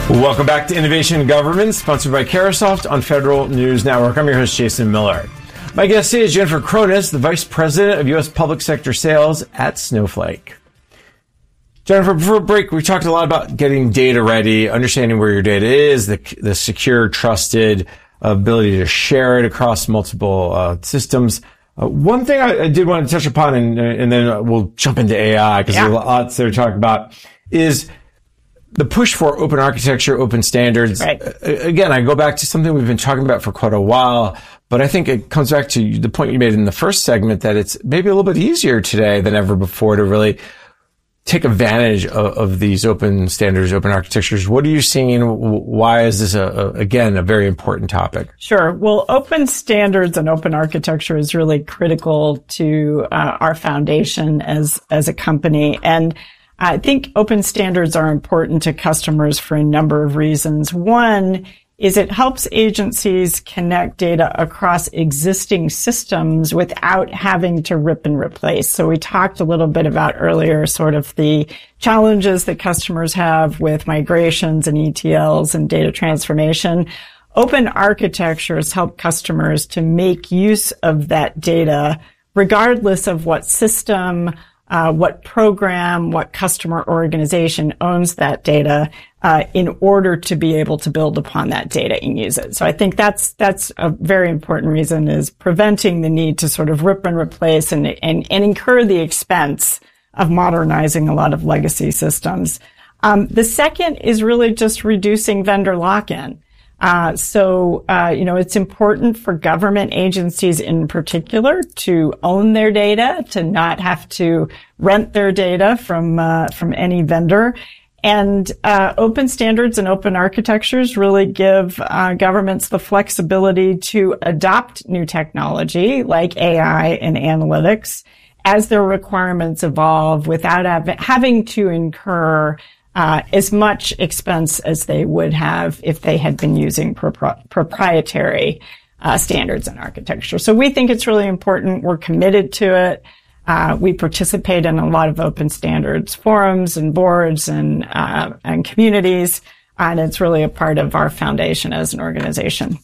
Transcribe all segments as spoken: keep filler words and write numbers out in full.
Welcome back to Innovation in Government, sponsored by Carahsoft on Federal News Network. I'm your host, Jason Miller. My guest today is Jennifer Cronus, the Vice President of U S Public Sector Sales at Snowflake. Jennifer, before break, we talked a lot about getting data ready, understanding where your data is, the, the secure, trusted ability to share it across multiple uh, systems. Uh, one thing I, I did want to touch upon, and, and then we'll jump into A I, because yeah. there's lots there to talk about, is the push for open architecture, open standards. Right. Again, I go back to something we've been talking about for quite a while, but I think it comes back to the point you made in the first segment that it's maybe a little bit easier today than ever before to really take advantage of, of these open standards, open architectures. What are you seeing? Why is this, a, a, again, a very important topic? Sure. Well, open standards and open architecture is really critical to uh, our foundation as, as a company. And I think open standards are important to customers for a number of reasons. One is it helps agencies connect data across existing systems without having to rip and replace. So we talked a little bit about earlier sort of the challenges that customers have with migrations and E T Ls and data transformation. Open architectures help customers to make use of that data regardless of what system, Uh, what program, what customer organization owns that data, uh, in order to be able to build upon that data and use it. So I think that's, that's a very important reason, is preventing the need to sort of rip and replace and, and, and incur the expense of modernizing a lot of legacy systems. Um, the second is really just reducing vendor lock-in. Uh, so, uh, you know, it's important for government agencies in particular to own their data, to not have to rent their data from, uh, from any vendor. And, uh, open standards and open architectures really give, uh, governments the flexibility to adopt new technology like A I and analytics as their requirements evolve without hav- having to incur Uh, as much expense as they would have if they had been using propri- proprietary uh, standards and architecture. So we think it's really important. We're committed to it. Uh, we participate in a lot of open standards forums and boards and uh, and communities, and it's really a part of our foundation as an organization.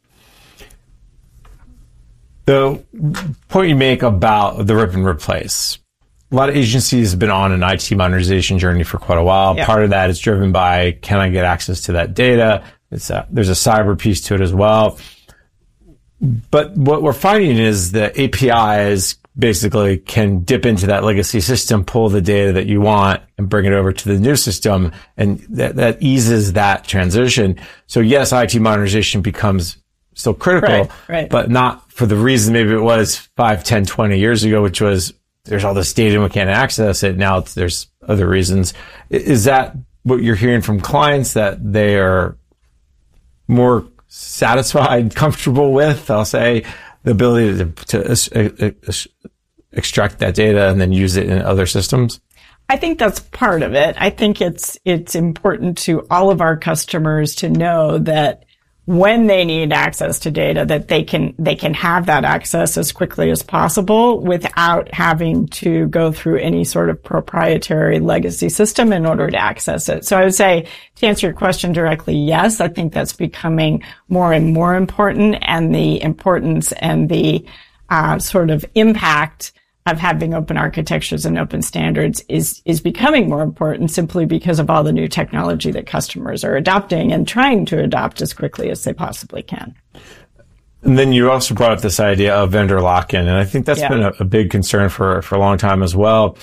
The point you make about the rip and replace. A lot of agencies have been on an I T modernization journey for quite a while. Yep. Part of that is driven by, can I get access to that data? It's a, there's a cyber piece to it as well. But what we're finding is the A P Is basically can dip into that legacy system, pull the data that you want, and bring it over to the new system. And that, that eases that transition. So yes, I T modernization becomes still critical, right, right. but not for the reason maybe it was five, ten, twenty years ago, which was there's all this data and we can't access it. Now it's, there's other reasons. Is that what you're hearing from clients, that they are more satisfied, comfortable with, I'll say, the ability to, to uh, uh, extract that data and then use it in other systems? I think that's part of it. I think it's, it's important to all of our customers to know that when they need access to data, that they can, they can have that access as quickly as possible without having to go through any sort of proprietary legacy system in order to access it. So I would say, to answer your question directly, yes, I think that's becoming more and more important, and the importance and the, uh, sort of impact of having open architectures and open standards is, is becoming more important simply because of all the new technology that customers are adopting and trying to adopt as quickly as they possibly can. And then you also brought up this idea of vendor lock-in, and I think that's yeah. been a, a big concern for, for a long time as well.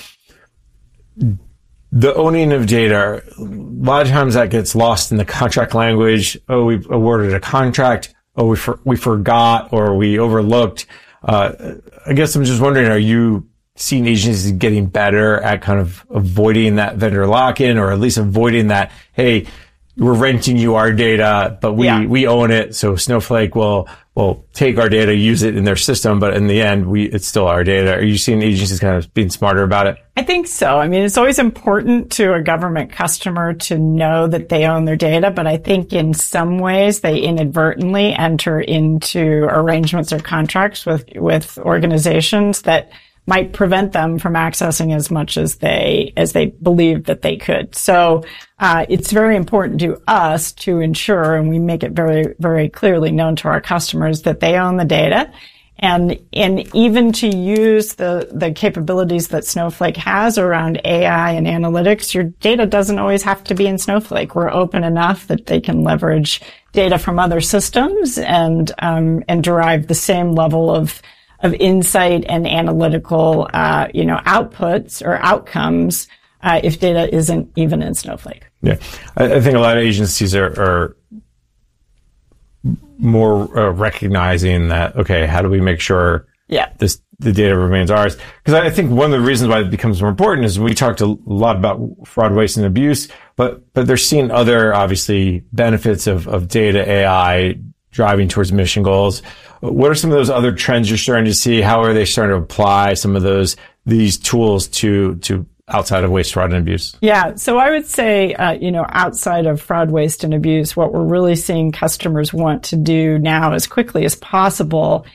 The owning of data, a lot of times that gets lost in the contract language. Oh, we awarded a contract. Oh, we for, we forgot, or we overlooked. Uh, I guess I'm just wondering, are you seeing agencies getting better at kind of avoiding that vendor lock-in, or at least avoiding that, hey, we're renting you our data, but we, yeah. we own it. So Snowflake will, will take our data, use it in their system, but in the end, we, it's still our data. Are you seeing agencies kind of being smarter about it? I think so. I mean, it's always important to a government customer to know that they own their data, but I think in some ways they inadvertently enter into arrangements or contracts with, with organizations that might prevent them from accessing as much as they as they believed that they could. So uh, it's very important to us to ensure, and we make it very, very clearly known to our customers, that they own the data. And, and even to use the, the capabilities that Snowflake has around A I and analytics, your data doesn't always have to be in Snowflake. We're open enough that they can leverage data from other systems and, um, and derive the same level of, of insight and analytical, uh, you know, outputs or outcomes, uh, if data isn't even in Snowflake. Yeah. I, I think a lot of agencies are, are more uh, recognizing that, okay, how do we make sure yeah. this, the data remains ours? Because I think one of the reasons why it becomes more important is we talked a lot about fraud, waste, and abuse, but, but they're seeing other, obviously, benefits of, of data, A I, driving towards mission goals. What are some of those other trends you're starting to see? How are they starting to apply some of those, these tools to, to outside of waste, fraud, and abuse? Yeah. So I would say, uh, you know, outside of fraud, waste, and abuse, what we're really seeing customers want to do now as quickly as possible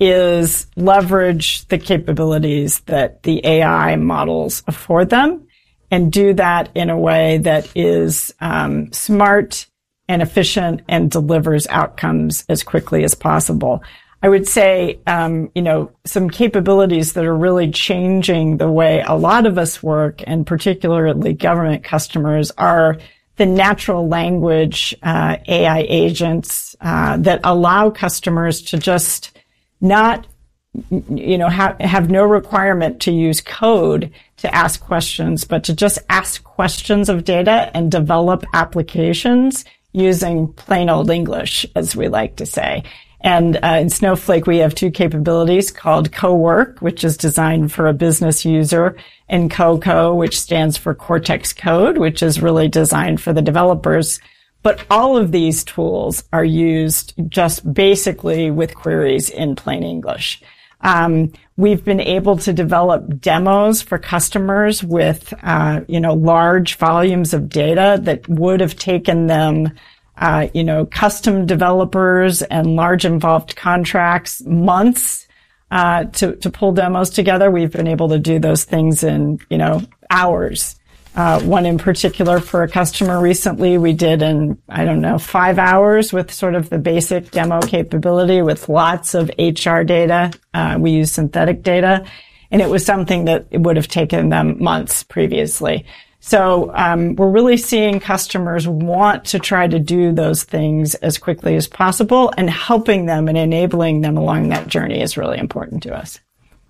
is leverage the capabilities that the A I models afford them and do that in a way that is um, smart and efficient and delivers outcomes as quickly as possible. I would say, um, you know, some capabilities that are really changing the way a lot of us work, and particularly government customers, are the natural language uh, A I agents uh, that allow customers to just not, you know, ha- have no requirement to use code to ask questions, but to just ask questions of data and develop applications using plain old English, as we like to say. And uh, in Snowflake, we have two capabilities called CoWork, which is designed for a business user, and CoCo, which stands for Cortex Code, which is really designed for the developers. But all of these tools are used just basically with queries in plain English. Um, we've been able to develop demos for customers with, uh, you know, large volumes of data that would have taken them, uh, you know, custom developers and large involved contracts months, uh, to, to pull demos together. We've been able to do those things in, you know, hours. Uh, one in particular for a customer recently, we did in, I don't know, five hours with sort of the basic demo capability with lots of H R data. Uh, we use synthetic data, and it was something that it would have taken them months previously. So, um, we're really seeing customers want to try to do those things as quickly as possible, and helping them and enabling them along that journey is really important to us.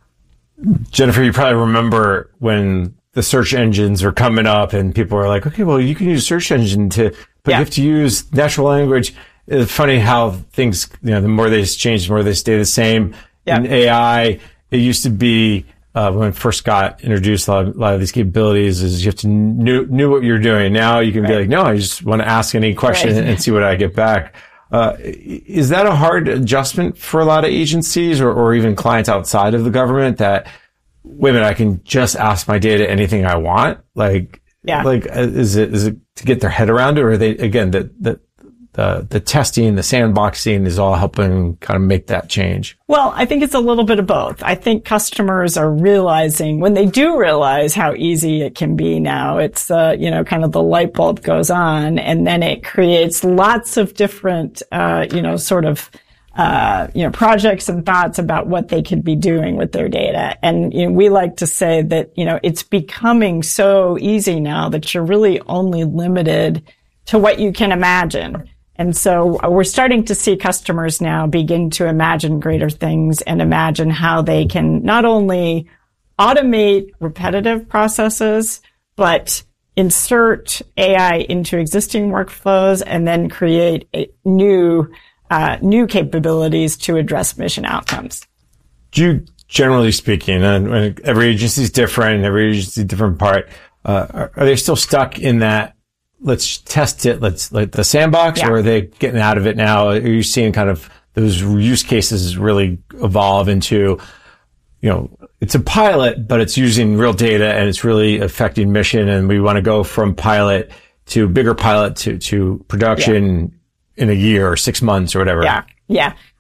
Jennifer, you probably remember when the search engines are coming up and people are like, okay, well, you can use a search engine to, but yeah. you have to use natural language. It's funny how things, you know, the more they change, the more they stay the same. Yeah. In A I, it used to be, uh, when it first got introduced, a lot of, a lot of these capabilities is you have to knew, knew what you're doing. Now you can right. be like, no, I just want to ask any question right. and see what I get back. Uh, is that a hard adjustment for a lot of agencies or, or even clients outside of the government that, wait a minute, I can just ask my data anything I want? Like, yeah. like, is it, is it to get their head around it? Or are they, again, the, the, the, the testing, the sandboxing is all helping kind of make that change? Well, I think it's a little bit of both. I think customers are realizing, when they do realize how easy it can be now, it's, uh, you know, kind of the light bulb goes on, and then it creates lots of different, uh, you know, sort of, Uh, you know, projects and thoughts about what they could be doing with their data. And, you know, we like to say that, you know, it's becoming so easy now that you're really only limited to what you can imagine. And so we're starting to see customers now begin to imagine greater things and imagine how they can not only automate repetitive processes, but insert A I into existing workflows and then create a new Uh, new capabilities to address mission outcomes. Do you, generally speaking, and every agency is different, every agency is a different part, uh, are, are they still stuck in that, let's test it, let's, like the sandbox, yeah. or are they getting out of it now? Are you seeing kind of those use cases really evolve into, you know, it's a pilot, but it's using real data and it's really affecting mission, and we want to go from pilot to bigger pilot to, to production, yeah. in a year or six months or whatever? Yeah. Yeah.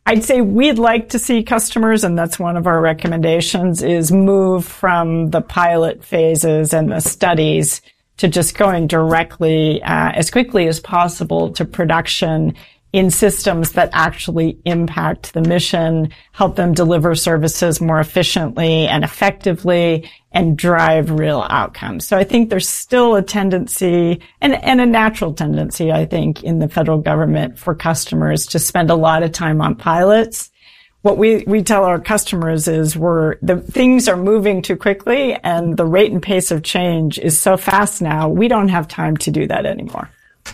I'd say we'd like to see customers, and that's one of our recommendations, is move from the pilot phases and the studies to just going directly, uh, as quickly as possible to production in systems that actually impact the mission, help them deliver services more efficiently and effectively, and drive real outcomes. So I think there's still a tendency, and, and a natural tendency, I think, in the federal government for customers to spend a lot of time on pilots. What we, we tell our customers is we're, the things are moving too quickly and the rate and pace of change is so fast now, we don't have time to do that anymore.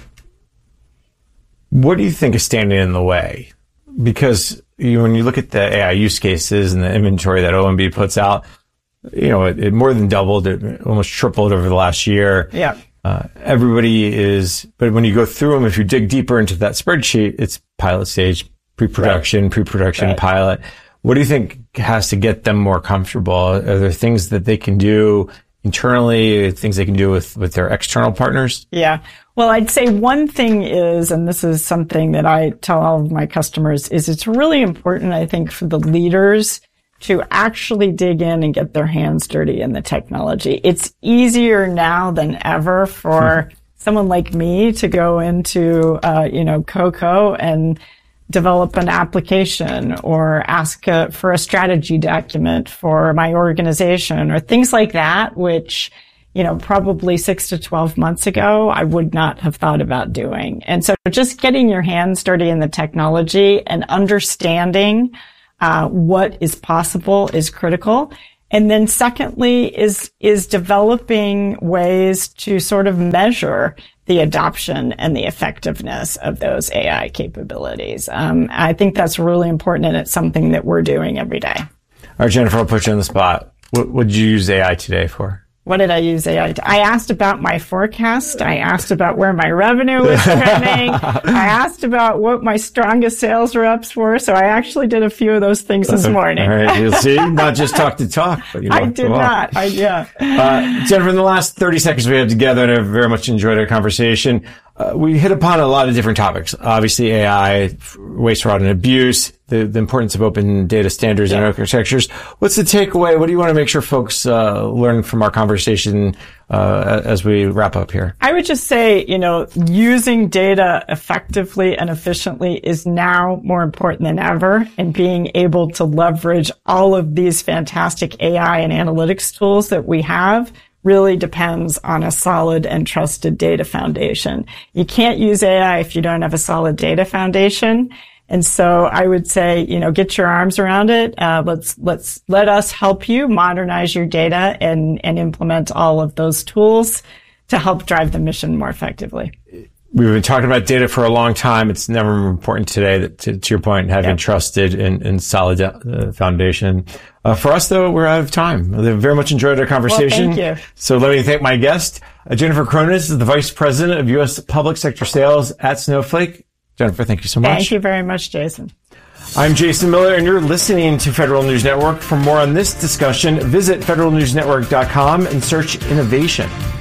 What do you think is standing in the way? Because you, when you look at the A I use cases and the inventory that O M B puts out, you know, it, it more than doubled, it almost tripled over the last year. Yeah. Uh, everybody is, but when you go through them, if you dig deeper into that spreadsheet, it's pilot stage, pre-production, right. pre-production, right. pilot. What do you think has to get them more comfortable? Are there things that they can do internally, things they can do with, with their external partners? Yeah. Well, I'd say one thing is, and this is something that I tell all of my customers, is it's really important, I think, for the leaders to actually dig in and get their hands dirty in the technology. It's easier now than ever for someone like me to go into, uh, you know, Coco and develop an application or ask uh, for a strategy document for my organization or things like that, which, you know, probably six to twelve months ago, I would not have thought about doing. And so just getting your hands dirty in the technology and understanding uh, what is possible is critical. And then secondly is, is developing ways to sort of measure the adoption and the effectiveness of those A I capabilities. Um, I think that's really important, and it's something that we're doing every day. All right, Jennifer, I'll put you on the spot. What, what did you use A I today for? What did I use A I to? I asked about my forecast. I asked about where my revenue was trending. I asked about what my strongest sales reps were. So I actually did a few of those things this morning. All right, you'll see. Not just talk to talk, but you I did not. I, yeah. Uh, Jennifer, in the last thirty seconds we have together, and I very much enjoyed our conversation. Uh, we hit upon a lot of different topics. Obviously, A I, waste, fraud, and abuse, the, the importance of open data standards yeah. and architectures. What's the takeaway? What do you want to make sure folks uh, learn from our conversation uh, as we wrap up here? I would just say, you know, using data effectively and efficiently is now more important than ever, and being able to leverage all of these fantastic A I and analytics tools that we have really depends on a solid and trusted data foundation. You can't use A I if you don't have a solid data foundation. And so I would say, you know, get your arms around it. Uh, let's, let's, let us help you modernize your data and, and implement all of those tools to help drive the mission more effectively. We've been talking about data for a long time. It's never more important today that, to, to your point, having yep. trusted and, and solid uh, foundation. Uh, for us, though, we're out of time. I very much enjoyed our conversation. Well, thank you. So let me thank my guest. Uh, Jennifer Chronis is the Vice President of U S Public Sector Sales at Snowflake. Jennifer, thank you so much. Thank you very much, Jason. I'm Jason Miller, and you're listening to Federal News Network. For more on this discussion, visit federal news network dot com and search innovation.